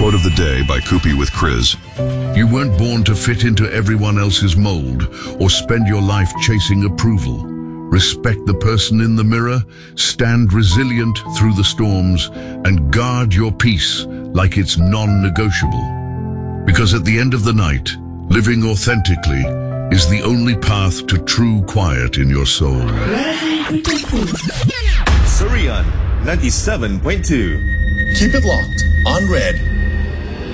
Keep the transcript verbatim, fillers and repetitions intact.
Quote of the day by Koopy with Chris. You weren't born to fit into everyone else's mold or spend your life chasing approval. Respect the person in the mirror, stand resilient through the storms, and guard your peace like it's non-negotiable. Because at the end of the night, living authentically is the only path to true quiet in your soul. Surian ninety-seven point two. Keep it locked on Red.